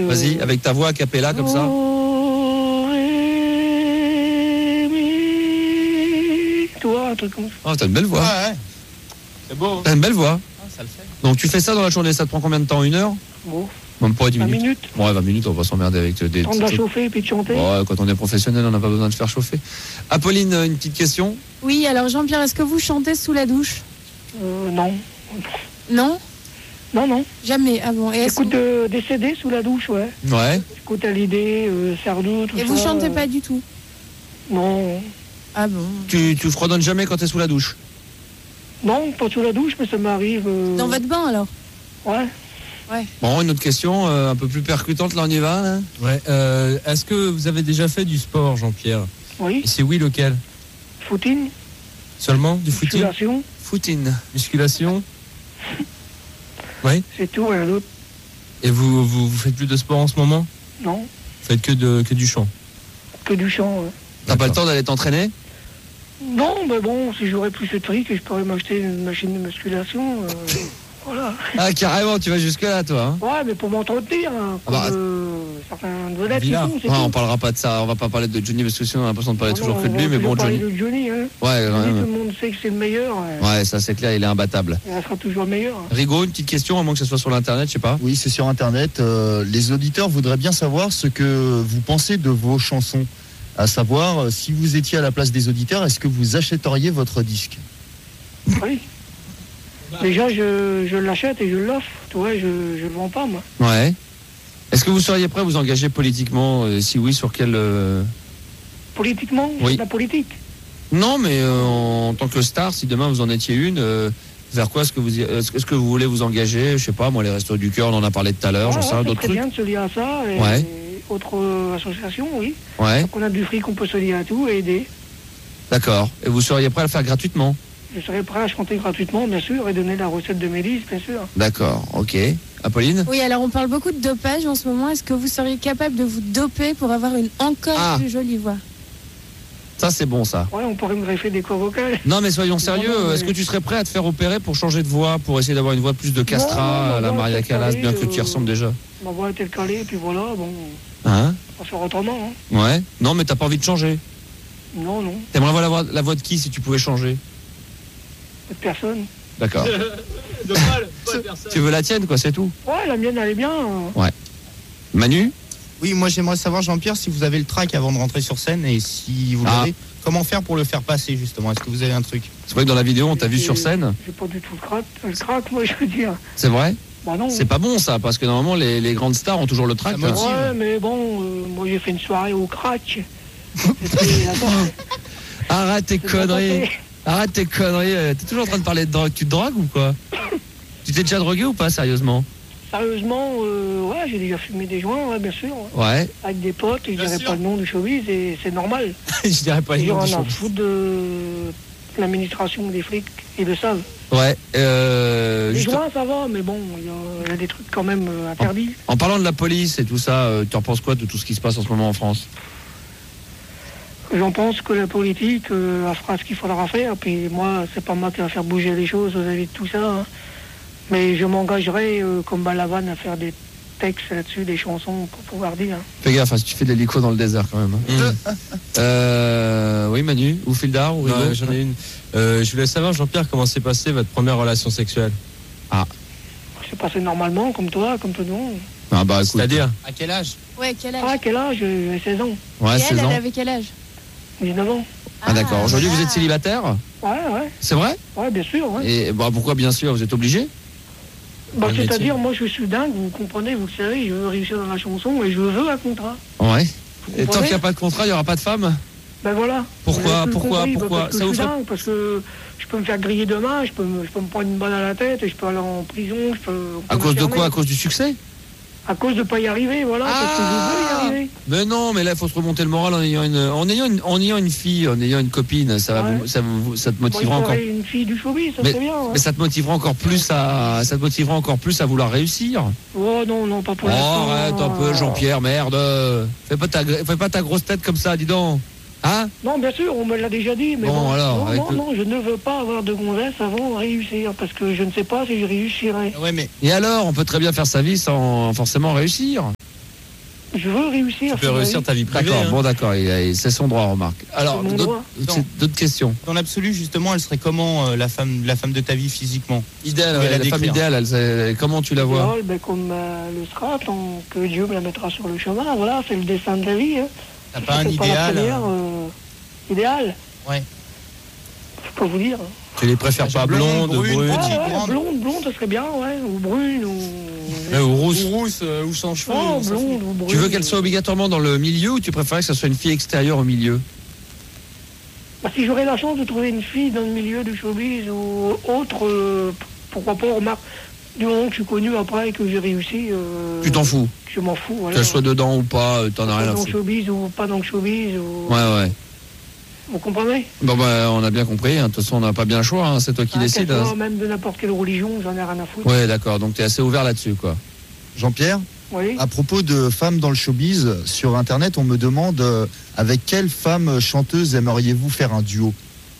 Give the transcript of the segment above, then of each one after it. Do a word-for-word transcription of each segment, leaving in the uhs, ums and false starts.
Vas-y, avec ta voix a cappella comme ça. Toi, un truc comme ça. Oh, t'as une belle voix. Ouais, ouais. C'est beau. T'as une belle voix. Ah, ça le fait. Donc tu fais ça dans la journée, ça te prend combien de temps? Une heure? Bon, Même pas dix vingt minutes. minutes. Ouais, vingt minutes, on va s'emmerder avec des Temps de la chauffer et puis de chanter. Ouais, quand on est professionnel, on n'a pas besoin de faire chauffer. Apolline, une petite question? Oui, alors Jean-Pierre, est-ce que vous chantez sous la douche? Euh, non. Non? Non, non. Jamais. Ah bon. Et, est-ce J'écoute que- euh, des C D sous la douche, ouais. Ouais. J'écoute Hallyday, euh, Sardou, tout Et ça. vous chantez euh, pas du tout? Non. Ah bon. Tu, tu fredonnes jamais quand t'es sous la douche? Non, pas sous la douche, mais ça m'arrive. euh, Dans votre bain alors? Ouais. Bon, une autre question, euh, un peu plus percutante, là on y va, là. Ouais, euh, est-ce que vous avez déjà fait du sport, Jean-Pierre? Oui. Et si oui, lequel? Footing, Seulement du footing? musculation, Foutine. Musculation? Oui. c'est tout, rien d'autre. Et vous, vous, vous faites plus de sport en ce moment? Non, Vous faites que, de, que du chant? que du chant. ouais. T'as pas le D'accord. temps d'aller t'entraîner? Non, mais bon, si j'aurais plus de fric, je pourrais m'acheter une machine de musculation. euh, voilà. Ah, carrément, tu vas jusque-là, toi. Hein. Ouais, mais pour m'entretenir, hein, comme Ah bah, euh, certains vedettes qui Villard. font, c'est Ouais, tout. on parlera pas de ça, on va pas parler de Johnny parce que sinon on a l'impression de parler Ah toujours non, que de on lui, va mais bon, toujours parler Johnny. de Johnny, hein. Ouais, Johnny, ouais, tout ouais. le monde sait que c'est le meilleur. Ouais. Ouais, ça c'est clair, il est imbattable. Et elle sera toujours le meilleur. Rigaud, une petite question, à moins que ce soit sur l'internet, je sais pas. Oui, c'est sur Internet. Euh, les auditeurs voudraient bien savoir ce que vous pensez de vos chansons. À savoir, euh, si vous étiez à la place des auditeurs, est-ce que vous achèteriez votre disque? Oui. Déjà, je, je l'achète et je l'offre. Tu vois, je ne le vends pas, moi. Ouais. Est-ce que vous seriez prêt à vous engager politiquement? euh, Si oui, sur quel... euh, Politiquement, Oui. c'est la politique. Non, mais euh, en tant que star, si demain vous en étiez une, euh, vers quoi est-ce que vous est-ce est-ce que vous voulez vous engager? Je sais pas, moi les Restos du Cœur, on en a parlé tout à l'heure, Ouais, j'en sais ouais, rien, c'est d'autres très trucs. bien de se lier à ça. Et, Ouais. et autres euh, associations, oui. Ouais, Donc on a du fric, on peut se lier à tout et aider. d'accord. Et vous seriez prêt à le faire gratuitement? Je serai prêt à chanter gratuitement, bien sûr, et donner la recette de mes listes, bien sûr. D'accord, ok. Apolline? Oui, alors on parle beaucoup de dopage en ce moment. Est-ce que vous seriez capable de vous doper pour avoir une encore Ah. plus jolie voix? Ça c'est bon ça. Ouais, on pourrait me greffer des cordes vocales. Non mais soyons sérieux, Non, non, mais- est-ce que tu serais prêt à te faire opérer pour changer de voix, pour essayer d'avoir une voix plus de Non, castrat non, à la non, Maria c'est Callas, carré, bien que tu y euh, ressembles déjà? Ma voix est telle calée, et puis voilà, bon, Hein? on va faire autrement. Hein. Ouais. Non mais t'as pas envie de changer? Non, non, T'aimerais avoir la voix, la voix de qui si tu pouvais changer? de personne. D'accord. De Paul, Paul personne. Tu veux la tienne quoi, c'est tout? Ouais, la mienne, elle est bien. hein. Manu? Oui, moi j'aimerais savoir, Jean-Pierre, si vous avez le trac avant de rentrer sur scène et si vous Ah. l'avez, comment faire pour le faire passer justement? Est-ce que vous avez un truc? C'est vrai que dans la vidéo on t'a vu Et- sur scène, J'ai pas du tout le crack, le crack, moi, je veux dire. c'est vrai? Bah non. C'est pas bon ça, parce que normalement les, les grandes stars ont toujours le trac. Ça motive. Ouais, mais bon, euh, moi, j'ai fait une soirée au crack. C'était- attends, Arrête tes c'est conneries. pas Arrête tes conneries. euh, T'es toujours en train de parler de drogue. Tu te drogues ou quoi? Tu t'es déjà drogué ou pas, sérieusement? Sérieusement, euh, ouais, j'ai déjà fumé des joints, ouais, bien sûr. ouais. Ouais. Avec des potes, et je Bien dirais sûr. pas le nom du showbiz, et c'est normal. Je dirais pas Les une gens autre en ont chose. foutent de l'administration des flics, ils le savent. Ouais. Euh, Les juste- joints, ça va, mais bon, il y, a- il y a des trucs quand même euh, interdits. En parlant de la police et tout ça, euh, tu en penses quoi de tout ce qui se passe en ce moment en France? J'en pense que la politique euh, elle fera ce qu'il faudra faire, puis moi, c'est pas moi qui va faire bouger les choses vis-à-vis de tout ça. hein. Mais je m'engagerai, euh, comme Balavan, à faire des textes là-dessus, des chansons pour pouvoir dire. Fais gaffe, hein, si tu fais de l'hélico dans le désert quand même. hein. Mmh. Euh, oui, Manu, ou Fildar, ou Non, Rigaud? j'en ai une. Euh, je voulais savoir, Jean-Pierre, comment s'est passée votre première relation sexuelle? C'est passé normalement, comme toi, comme tout le monde. Ah bah écoute. C'est-à-dire? À quel âge? Ouais, quel âge? Ah, quel âge? J'ai seize ans, Ouais, Et seize elle, elle ans. avait quel âge? dix-neuf ans. Ah d'accord. Aujourd'hui, vous êtes ah. célibataire? Ouais, ouais, C'est vrai? ouais, bien sûr. Ouais. Et bah pourquoi bien sûr? Vous êtes obligé? Bah, Un c'est-à-dire, métier. moi, je suis dingue, vous comprenez, vous le savez, je veux réussir dans la chanson et je veux un contrat. Ouais. Vous Et tant comprenez qu'il n'y a pas de contrat, il n'y aura pas de femme? Ben voilà. Pourquoi, Vous avez tout pourquoi, compris, bah, pourquoi parce que Ça je vous suis ferait- dingue, parce que je peux me faire griller demain, je peux me, je peux me prendre une balle à la tête et je peux aller en prison, je peux... on peut À me cause de fermer. quoi? À cause du succès? À cause de pas y arriver, voilà, parce que je veux y Ah arriver. Mais non, mais là, il faut se remonter le moral en ayant une, en ayant une, en ayant une fille, en ayant une copine. Ça, va Ouais. vous- ça, vous- ça te Bon, il motivera encore. faudrait une fille du showbiz, ça Mais, serait bien. hein. mais ça te motivera encore plus à, ça te motivera encore plus à vouloir réussir. Oh non, non, pas pour Oh, l'instant. arrête un peu, Jean-Pierre, merde. Fais pas ta, fais pas ta grosse tête comme ça, dis donc. Hein? Non, bien sûr, on me l'a déjà dit, mais Bon, bon, alors, non, avec non, le- non, je ne veux pas avoir de gonzesse avant de réussir, parce que je ne sais pas si je réussirai. Ouais, mais Et alors, on peut très bien faire sa vie sans forcément réussir. Je veux réussir. Tu peux réussir ta vie privée. D'accord, hein. bon d'accord, il a- c'est son droit, remarque. Alors, mon d'autres droit. c'est- d'autres questions. Dans l'absolu, justement, elle serait comment euh, la femme, la femme de ta vie physiquement? Idéal, Tu peux ouais, la la femme décrire. idéale, elle, c'est- comment tu la vois? Idéal, ben, comme euh, le sera, tant que Dieu me la mettra sur le chemin. Voilà, c'est le dessin de la vie. Hein. T'as pas un C'est idéal la première, euh, euh, idéal. Ouais. Je peux vous dire. Tu les préfères pas blondes, blonde, brune, brunes Ah, petite, ouais, grande. blonde, blonde, ça serait bien, ouais. Ou brune, ou. Ouais, ou rousses. Ou rousse, euh, ou sans cheveux. Oh, on s'en fout. blonde ou brune. Tu veux qu'elle soit obligatoirement dans le milieu ou tu préférais que ce soit une fille extérieure au milieu? Bah, si j'aurais la chance de trouver une fille dans le milieu du showbiz ou autre, euh, pourquoi pas, remarque, du moment que je suis connu après et que j'ai réussi. Euh, Tu t'en fous? Je m'en fous, voilà. Qu'elle soit dedans ou pas, euh, t'en as rien à dans le foutre. showbiz ou pas dans le showbiz. Ou... Ouais, ouais. Vous comprenez? Bon, bah, on a bien compris. hein. De toute façon, on n'a pas bien le choix. hein. C'est toi qui Ah, décides. qu'elle hein. soit même de n'importe quelle religion, j'en ai rien à foutre. Ouais, d'accord. Donc, t'es assez ouvert là-dessus, quoi. Jean-Pierre, Oui. à propos de femmes dans le showbiz, sur Internet, on me demande euh, avec quelle femme chanteuse aimeriez-vous faire un duo?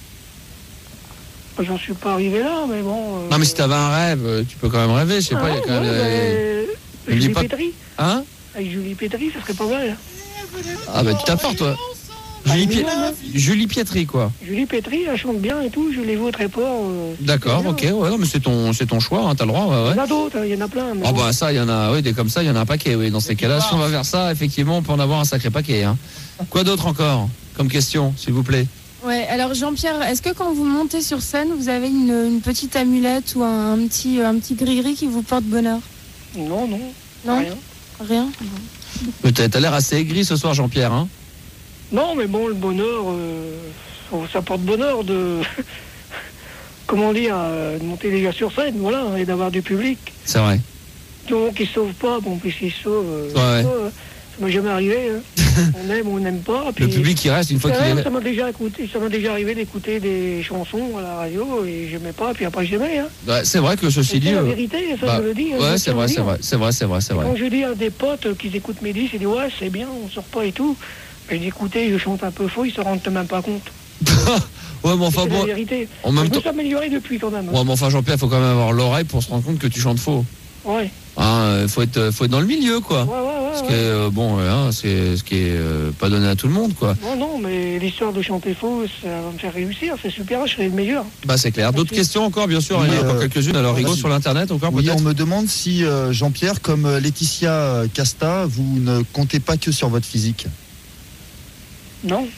J'en suis pas arrivé là, mais bon. euh, Non, mais si t'avais un rêve, euh, tu peux quand même rêver. Je sais ah, pas, il y a quand même. ouais, euh, mais, je dis Julie pas- Pétry. Hein? Avec Julie Pétry, ça serait pas mal. Ah, bah, tu t'apportes, toi. Ah, Julie, mais Piet- ouais, ouais. Julie Pietri, quoi. Julie Pétry, elle chante bien et tout, je les vois très fort. euh, D'accord, c'est ok. bien. Ouais, non, mais c'est ton, c'est ton choix. Hein, t'as le droit, ouais, ouais. Il y en a d'autres, hein, il y en a plein. mais Ah bon. bah ça, il y en a, oui, des comme ça, il y en a un paquet, oui. Dans ces cas-là, si on va vers ça, effectivement, on peut en avoir un sacré paquet. Hein. Quoi d'autre encore comme question, s'il vous plaît? Ouais, alors Jean-Pierre, est-ce que quand vous montez sur scène, vous avez une, une petite amulette ou un, un petit un petit gris-gris qui vous porte bonheur? Non, non. Non, Rien. rien. Peut-être. T'as l'air assez aigri ce soir, Jean-Pierre. Hein. Non, mais bon, le bonheur, euh, ça porte bonheur de. Comment dire, euh, de monter les gars sur scène, voilà, et d'avoir du public. C'est vrai. Donc, ils ne sauvent pas, bon, puis s'ils sauvent, euh, Ouais. ça, euh, ça m'est jamais arrivé. Hein. On aime ou on n'aime pas. Puis, Le public qui reste une fois c'est qu'il est vrai, là. ça m'a déjà écouté, ça m'a déjà arrivé d'écouter des chansons à la radio et j'aimais pas, puis après j'aimais. Hein. Ouais, c'est vrai que ceci C'est dit. la euh, vérité, ça bah, je le dis. hein, ouais, je c'est tiens à vrai, le c'est dire. vrai, c'est vrai, c'est vrai, c'est vrai. Quand je dis à des potes euh, qui écoutent mes disques, ils disent ouais, c'est bien, on sort pas et tout. Je dis écoutez, je chante un peu faux, ils se rendent même pas compte. Ouais, mais enfin C'est bon. la vérité. En même je me temps. suis amélioré depuis quand même. hein. Ouais, mais enfin, Jean-Pierre, faut quand même avoir l'oreille pour se rendre compte que tu chantes faux. Ouais. Hein, euh, faut être, faut être dans le milieu, quoi. Ouais, ouais, ouais. Ce ouais. qui est, euh, bon, euh, hein, c'est ce qui est euh, pas donné à tout le monde, quoi. Non, non, mais l'histoire de chanter faux, ça va me faire réussir, c'est super, je serai le meilleur. Bah, c'est clair. D'autres Merci. questions encore, bien sûr. Oui, Il y en a encore euh, quelques-unes. Alors, Rigo, vas-y. sur l'internet, encore Oui, peut-être. on me demande si euh, Jean-Pierre, comme euh, Laetitia euh, Casta, vous ne comptez pas que sur votre physique. Non.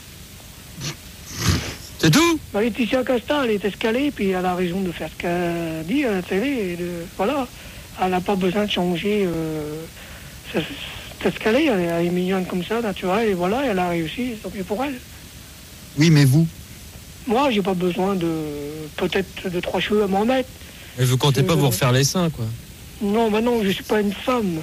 C'est tout. Bah, Laetitia Casta, elle est escalée, puis elle a raison de faire ce qu'elle dit à la télé. Et de, voilà, elle n'a pas besoin de changer. Euh, c'est c'est escalée, elle est, elle est mignonne comme ça, naturelle, et voilà, elle a réussi, tant mieux pour elle. Oui, mais vous? Moi, j'ai pas besoin de peut-être de trois cheveux à m'en mettre. Mais vous comptez pas Euh, vous refaire les seins, quoi. Non, bah non, je suis pas une femme.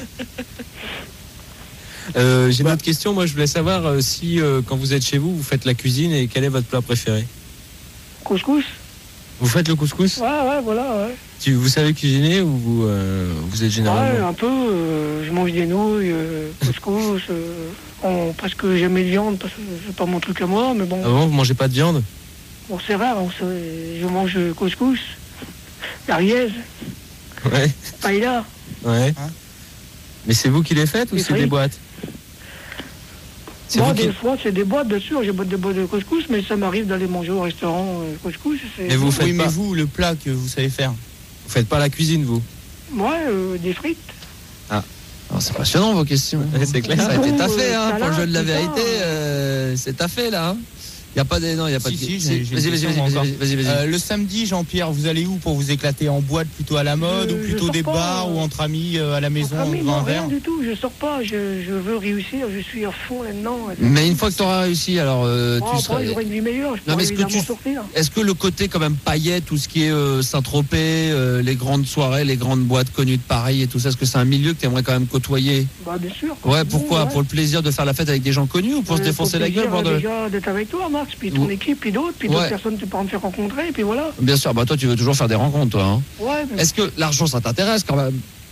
Euh, J'ai une autre question. Moi, je voulais savoir euh, si, euh, quand vous êtes chez vous, vous faites la cuisine et quel est votre plat préféré? Couscous. Vous faites le couscous? Ouais, ouais, voilà, ouais. Tu, vous savez cuisiner ou vous, euh, vous êtes Ouais, généralement? un peu. euh, je mange des nouilles, euh, couscous. Euh, bon, parce que j'aime les viandes, parce que c'est pas mon truc à moi, mais bon. Ah bon, vous mangez pas de viande? Bon, c'est rare, on sait- je mange couscous, merguez, Ouais. paella. Ouais. Hein? Mais c'est vous qui les faites ou Les c'est des frites. boîtes? C'est Moi, vous qui... des fois, c'est des boîtes, bien sûr, j'ai des boîtes de couscous, mais ça m'arrive d'aller manger au restaurant euh, couscous. c'est- Mais vous faites Oui, mais pas, vous, le plat que vous savez faire. vous faites pas la cuisine, vous? Ouais, euh, des frites. Alors, c'est passionnant vos questions. Ouais, c'est clair. Ça a été Bon, taffé, euh, hein, pour le jeu de la salade, tout vérité. ça. euh, c'est taffé là. Hein. Il y a pas de, non, il y a pas Si, de. si, Si, j'ai- j'ai vas-y, une vas-y, question vas-y, encore. vas-y, vas-y, vas-y. Euh, le samedi, Jean-Pierre, vous allez où pour vous éclater? En boîte, plutôt à la mode, Je- ou je plutôt sors des pas, bars, euh, ou entre amis euh, à la maison, Entre amis, devant un non, verre? rien du tout, je sors pas, je, je veux réussir, je suis à fond là-dedans. Mais une fois que tu auras réussi, alors euh, Bon, tu après, seras. j'aurai une vie meilleure, je Non, mais pourrai est-ce que évidemment tu- sortir. Est-ce que le côté quand même paillettes, tout ce qui est euh, Saint-Tropez, euh, les grandes soirées, les grandes boîtes connues de Paris et tout ça, est-ce que c'est un milieu que tu aimerais quand même côtoyer? Bah, bien sûr. Ouais, pourquoi? Ouais. Pour le plaisir de faire la fête avec des gens connus ou pour se Euh, défoncer la plaisir, gueule boire de... déjà d'être avec toi, Max, puis ton Ouais. équipe, puis d'autres, puis d'autres Ouais. personnes que tu pourras me faire rencontrer, et puis voilà. Bien sûr, bah toi tu veux toujours faire des rencontres, toi. Hein. Ouais, mais- Est-ce que l'argent ça t'intéresse quand même?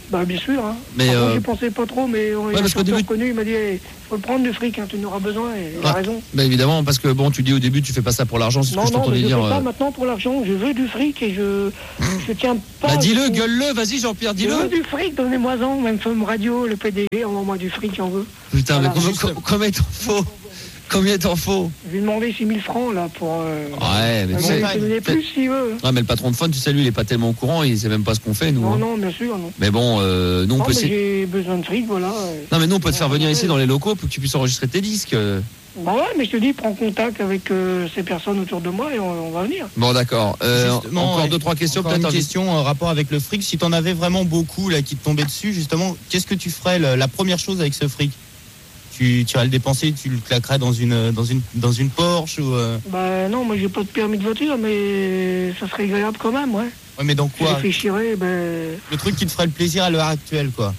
Bah bien sûr. Hein. Mais, Par contre, euh, j'y pensais pas trop, mais on ouais, a un parce qu'au chanteur début- connu, il m'a dit hey, faut le prendre du fric, hein, tu en auras besoin, et il a Ah. raison. Bah évidemment, parce que bon, tu dis au début, tu fais pas ça pour l'argent, c'est ce Non, que je non, mais t'entendais je dire. fais ça euh. maintenant pour l'argent, je veux du fric et je, je tiens pas... Bah dis-le, je- gueule-le, vas-y Jean-Pierre, Je veux dis-le. du fric, donnez-moi-en, même Femme Radio, le P D G, envoie-moi du fric, j'en veux. Putain, mais Voilà, combien, juste- com- combien t'en faut Combien t'en faut Je lui ai demandé six mille francs, là, pour... Euh, Ouais, mais tu il sais. peut donner plus s'il veut. Ah, mais le patron de Fun, tu sais, lui, il est pas tellement au courant, il sait même pas ce qu'on fait, nous. Non, hein. non, bien sûr, non. Mais bon, euh, nous, on Non, peut mais essayer- j'ai besoin de fric, voilà. Non, mais nous, on peut te faire venir ici dans les locaux pour que tu puisses enregistrer tes disques. Bah ouais, mais je te dis, prends contact avec euh, ces personnes autour de moi et on, on va venir. Bon, d'accord. Euh, Justement, encore ouais. deux, trois questions, Encore peut-être. une envie- question en rapport avec le fric. Si t'en avais vraiment beaucoup là qui te tombaient dessus, justement, qu'est-ce que tu ferais le- la première chose avec ce fric? Tu, tu irais le dépenser, tu le claquerais dans une dans une dans une Porsche ou euh... Bah non, moi j'ai pas de permis de voiture, mais ça serait agréable quand même, ouais. Ouais, mais dans Je quoi? réfléchirais, ben... Le truc qui te ferait le plaisir à l'heure actuelle, quoi.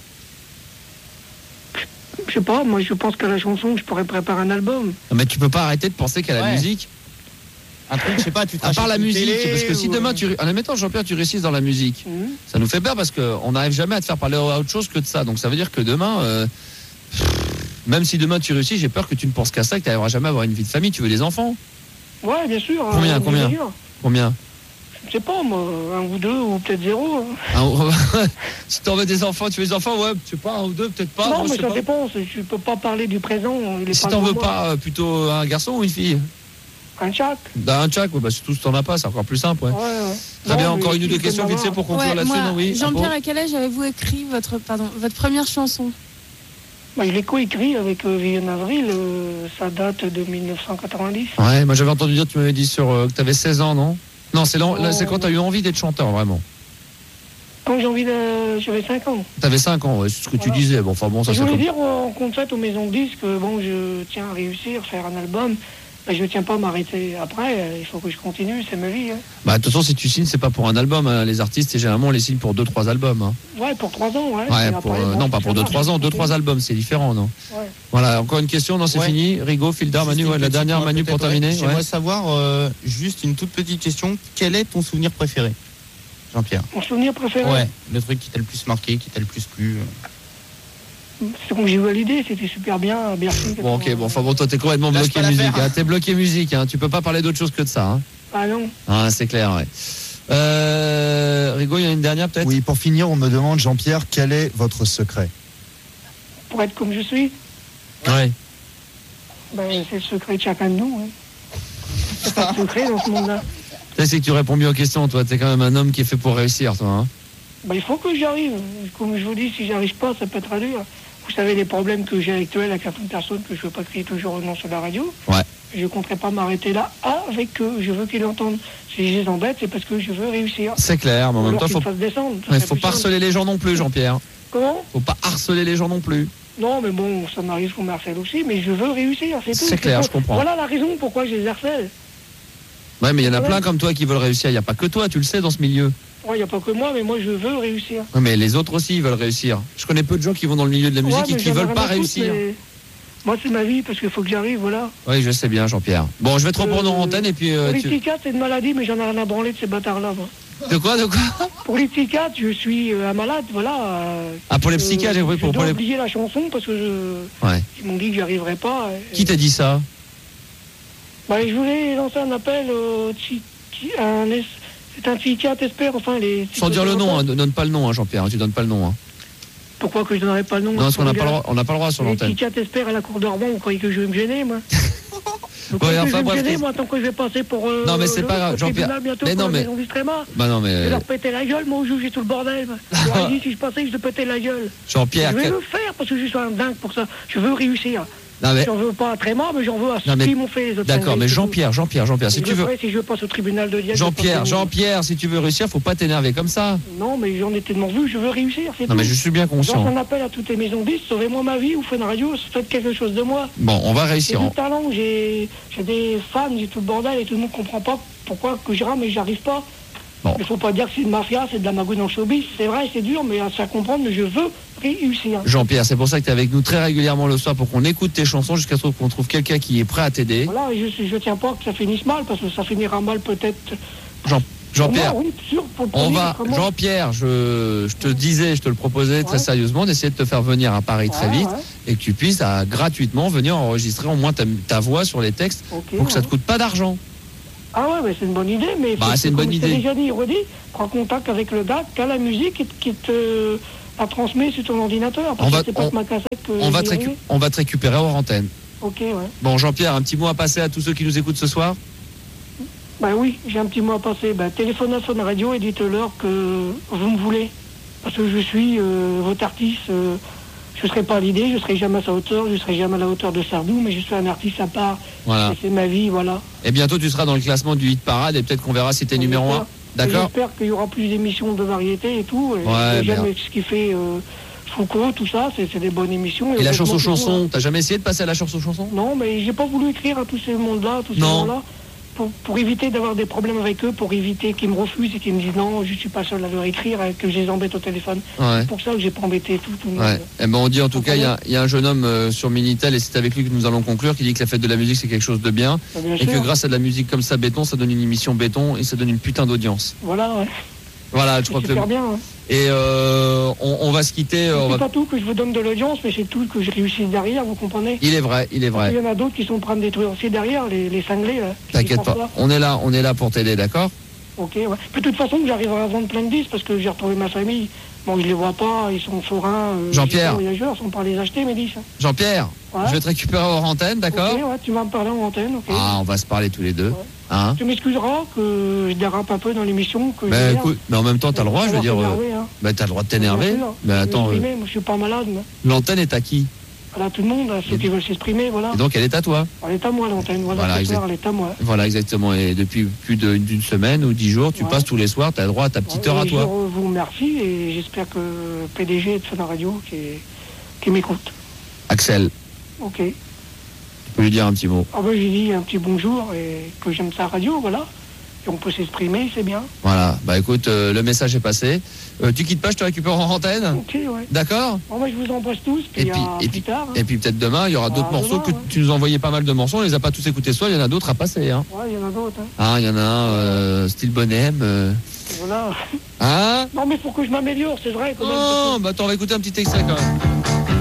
Je sais pas, moi je pense qu'à la chanson, je pourrais préparer un album. Non, mais tu peux pas arrêter de penser qu'à la Ouais. musique. Un truc, je sais pas, tu te À part rachètes la une musique, télé parce que si ou, demain euh, tu. En admettant, Jean-Pierre, tu réussisses dans la musique, Mhm. ça nous fait peur parce qu'on n'arrive jamais à te faire parler à autre chose que de ça. Donc ça veut dire que demain, euh, même si demain tu réussis, j'ai peur que tu ne penses qu'à ça, que tu n'arriveras jamais à avoir une vie de famille. Tu veux des enfants? Ouais, bien sûr. Combien, euh, combien bien sûr. Combien? Je sais pas, moi, un ou deux, ou peut-être zéro. hein. Un- Si t'en veux des enfants, tu veux des enfants, ouais, je sais pas, un ou deux, peut-être pas. non, moi, je mais sais ça pas. dépend, c'est- je peux pas parler du présent. Il est Si pas t'en devant veux moi. pas, euh, plutôt un garçon ou une fille? Un chat. D'un tchac, ouais, bah surtout si t'en as pas, c'est encore plus simple, ouais. Ouais, ouais. Très bien, Non, encore mais une ou il deux faut questions en vite fait avoir. pour conclure Ouais, là-dessus, moi, non, oui. Jean-Pierre, Ah à quel âge avez-vous écrit votre, pardon, votre première chanson? Bah, il est coécrit avec euh, Viviane Avril, euh, ça date de mille neuf cent quatre-vingt-dix. bon Ouais, moi j'avais entendu dire, tu m'avais dit sur, euh, que t'avais seize ans, non? Non, c'est l'en- là, Oh. c'est quand t'as eu envie d'être chanteur, vraiment. Quand j'ai envie de... J'avais cinq ans. T'avais cinq ans, ouais, c'est ce que tu Voilà. disais. Bon, enfin bon, ça Je c'est voulais comme... dire en concert aux maisons de disques, bon, je tiens à réussir, faire un album, mais je tiens pas à m'arrêter. Après, euh, il faut que je continue, c'est ma vie. Hein. Bah, de toute façon, si tu signes, c'est pas pour un album. Hein. Les artistes, c'est généralement, on les signe pour deux, trois albums. Hein. Ouais, pour trois ans, ouais. Ouais, Et pour, après, euh, bon, non, pas ça pour deux, marche, trois ans, je deux, continue. trois albums, c'est différent, non? Ouais. Voilà, encore une question, non, c'est Ouais. fini. Rigaud, Filder, juste Manu, une ouais, la petite, dernière, moi, Manu, pour peut-être, ouais. terminer. J'aimerais Ouais. savoir euh, juste une toute petite question. Quel est ton souvenir préféré, Jean-Pierre? Mon souvenir préféré, Ouais, le truc qui t'a le plus marqué, qui t'a le plus plu. c'est quand j'ai validé, c'était super bien à Bercy. Bon, ok, bon, enfin bon, toi, t'es complètement Lâche bloqué pas musique. l'affaire, Hein. hein. T'es bloqué musique, hein. Tu peux pas parler d'autre chose que de ça. Hein. Ah non. Ah, c'est clair, ouais. Euh, Rigaud, il y en a une dernière peut-être? Oui, pour finir, on me demande, Jean-Pierre, quel est votre secret? Pour être comme je suis, Ouais. ben, c'est le secret de chacun de nous. Hein. C'est pas de secret dans ce monde-là. Tu sais, c'est que tu réponds mieux aux questions, toi. T'es quand même un homme qui est fait pour réussir, toi. Hein. Ben, il faut que j'y arrive. Comme je vous dis, si j'arrive pas, ça peut être dur. Vous savez les problèmes que j'ai actuels avec certaines personnes que je ne veux pas crier toujours non sur la radio. Ouais. Je ne compterai pas m'arrêter là avec eux. Je veux qu'ils l'entendent. Si je les embête, c'est parce que je veux réussir. C'est clair, mais en Ou même alors temps, qu'ils faut, me fassent descendre. Ça ouais, serait faut plus pas simple. harceler les gens non plus, Jean-Pierre. Comment? Faut pas harceler les gens non plus. Non, mais bon, ça m'arrive qu'on me harcèle aussi, mais je veux réussir, c'est tout. C'est clair, tout. je comprends. Voilà la raison pourquoi je les harcèle. Ouais, mais il y en a Ouais. plein comme toi qui veulent réussir. Il n'y a pas que toi, tu le sais, dans ce milieu. Il n'y a pas que moi, mais moi je veux réussir. Ouais, mais les autres aussi, ils veulent réussir. Je connais peu de gens qui vont dans le milieu de la musique Ouais, et mais qui j'en ai veulent rien pas à foutre, réussir. mais moi c'est ma vie, parce qu'il faut que j'arrive, voilà. Oui, je sais bien, Jean-Pierre. Bon, je vais te reprendre en Euh, antenne et puis. euh, Pour les tu- psychiatres, c'est une maladie, mais j'en ai rien à branler de ces bâtards-là, moi. De quoi, de quoi? Pour les psychiatres, je suis euh, un malade, voilà. euh, Ah, pour les euh, psychiatres, j'ai compris, je pour, pour dois les. oublier la chanson parce que je... Ouais. ils m'ont dit que j'y arriverais pas. et- Qui t'a dit ça? Bah, je voulais lancer un appel au psy- psy- un es- c'est un psychiatre expert, enfin les... Sans dire le nom, hein, ne donne pas le nom, hein, Jean-Pierre. hein, Tu donnes pas le nom. Hein. Pourquoi que je donnerais pas le nom? Non, parce qu'on n'a pas le droit, on n'a pas le droit sur Les l'antenne. psychiatres experts à la cour d'Orban, vous croyez que je vais me gêner, moi? Vous croyez Ouais, que je enfin, vais me bref, gêner, qu'est-ce- moi, tant que je vais passer pour... euh, Non, mais c'est le- pas grave, au tribunal Jean-Pierre. bientôt Mais pour non, la mais- maison d'Istrema. Bah non, Je vais mais. leur péter la gueule, moi, au juge, j'ai tout le bordel. moi. Je leur ai dit, si je passais, je te pétais la gueule. Jean-Pierre. Je vais quel- le faire parce que je suis un dingue pour ça. Je veux réussir. Non, mais. J'en veux pas à Tréma, mais j'en veux à Non, ceux mais- qui m'ont fait les autres. D'accord, conneries, mais c'est tout. Jean-Pierre, Jean-Pierre, Jean-Pierre, Et si je tu le veux. ferai si je passe au tribunal de Dieppe. Jean-Pierre, je passe au- Jean-Pierre, si tu veux réussir, faut pas t'énerver comme ça. Non, mais j'en ai tellement vu, je veux réussir, c'est Non, tout. mais je suis bien Je lance conscient. un appel à toutes les maisons disques, sauvez-moi ma vie ou Fun Radio, faites quelque chose de moi. Bon, on va J'ai réussir. du talent, j'ai j'ai des fans, j'ai tout le bordel et tout le monde comprend pas pourquoi que je rame mais j'arrive pas. Bon. Il faut pas dire que c'est de mafia, c'est de la magouille dans le showbiz. C'est vrai, c'est dur, mais à ça comprendre, mais je veux réussir. Jean-Pierre, c'est pour ça que tu es avec nous très régulièrement le soir pour qu'on écoute tes chansons jusqu'à ce qu'on trouve quelqu'un qui est prêt à t'aider. Voilà, et je, je tiens pas que ça finisse mal, parce que ça finira mal peut-être. Jean- Jean-Pierre, Moi, oui, sûr, pour le on premier, va, vraiment. Jean-Pierre, je, je te disais, je te le proposais très Ouais. sérieusement d'essayer de te faire venir à Paris très Ouais, vite ouais. et que tu puisses à, gratuitement venir enregistrer au moins ta, ta voix sur les textes Ok, pour que ça ouais. te coûte pas d'argent. Ah ouais, mais c'est une bonne idée, mais Bah, faut- c'est une comme bonne je t'ai idée. déjà dit, redis, prends contact avec le gars qui a la musique et qui te la transmet sur ton ordinateur. Parce On va- que c'est pas on- que ma cassette que On va, j'ai te récu- arrivée. on va te récupérer hors antenne. Ok, ouais. Bon, Jean-Pierre, un petit mot à passer à tous ceux qui nous écoutent ce soir. Bah oui, j'ai un petit mot à passer. Bah, téléphone à Fun Radio et dites-leur que vous me voulez. Parce que je suis euh, votre artiste. euh, je ne serai pas à l'idée, je ne serai jamais à sa hauteur, je ne serai jamais à la hauteur de Sardou, mais je suis un artiste à part. Voilà. Et c'est ma vie, voilà. Et bientôt, tu seras dans le classement du hit parade et peut-être qu'on verra si t'es numéro un. D'accord. J'espère qu'il y aura plus d'émissions de variété et tout. Et Ouais, j'aime bien. ce qui fait euh, Foucault, tout ça, c'est c'est des bonnes émissions. Et la honnêtement, chanson c'est tout, chanson, hein. t'as jamais essayé de passer à la chanson chanson? Non, mais j'ai pas voulu écrire à tous ces mondes-là, tous ces Non. gens-là, pour, pour éviter d'avoir des problèmes avec eux, pour éviter qu'ils me refusent et qu'ils me disent non, je suis pas seul à leur écrire, et que je les embête au téléphone. Ouais. C'est pour ça que j'ai pas embêté tout, tout le monde. Ouais. Eh ben on dit en tout cas, il y a, il y a un jeune homme euh, sur Minitel et c'est avec lui que nous allons conclure qui dit que la fête de la musique c'est quelque chose de bien Bah, bien et que sûr. grâce à de la musique comme ça béton, ça donne une émission béton et ça donne une putain d'audience. Voilà, ouais. Voilà, je C'est crois que le... super bien. hein. et euh, on, on va se quitter. euh, on C'est va... pas tout que je vous donne de l'audience, mais c'est tout que je réussis derrière, vous comprenez? Il est vrai, il est Il vrai. y en a d'autres qui sont en train de détruire aussi derrière, les, les cinglés. Là, qui T'inquiète pensent pas, on est là, on est là pour t'aider, d'accord? Ok, ouais. De toute façon, j'arriverai à vendre plein de disques parce que j'ai retrouvé ma famille. Bon, je les vois pas, ils sont forains. euh, Jean-Pierre. ils sont voyageurs, ils sont pas les acheter, mes disques. Jean-Pierre, Ouais. je vais te récupérer hors antenne, d'accord? Ok, ouais, tu vas me parler en antenne, ok. Ah, on va se parler tous les deux. Ouais. Hein? Tu m'excuseras que je dérape un peu dans l'émission, que Ben, je m'énerve. écoute, mais en même temps, t'as le droit, je veux dire. euh, Énervé, hein. Ben, t'as le droit de t'énerver. Bien sûr. Mais Je vais attends, euh, m'exprimer, moi, je suis pas malade. moi. l'antenne est à qui? Voilà, tout le monde, hein, ceux qui veulent s'exprimer, voilà. Et donc, elle est à toi. Elle est à moi, l'antenne, voilà, Voilà, ce exact. soir, elle est à moi. Voilà, exactement. Et depuis plus de- d'une semaine ou dix jours, tu Ouais. passes tous les soirs, tu as droit à ta petite Ouais, heure à et toi. Je vous remercie et j'espère que P D G de Fun Radio qui, qui m'écoute. Axel, Ok. tu peux lui dire un petit mot. Ah ben j'ai dit un petit bonjour et que j'aime sa radio, voilà. Et on peut s'exprimer, c'est bien. Voilà, bah écoute, euh, le message est passé. Euh, tu quittes pas, je te récupère en antenne. Ok, ouais. D'accord? Bon, moi je vous embrasse tous, puis, Et puis, à et plus puis, tard. hein. et puis peut-être demain, il y aura Ah, d'autres morceaux demain, que ouais. tu nous as envoyé pas mal de morceaux. On les a pas tous écoutés ce soir, il y en a d'autres à passer. Hein. Ouais, il y en a d'autres. Hein. Ah, il y en a un, euh, style Bonhomme. euh. Voilà. Hein? Non, mais faut que je m'améliore, c'est vrai quand même. Oh, bah attends, on va écouter un petit extrait quand même.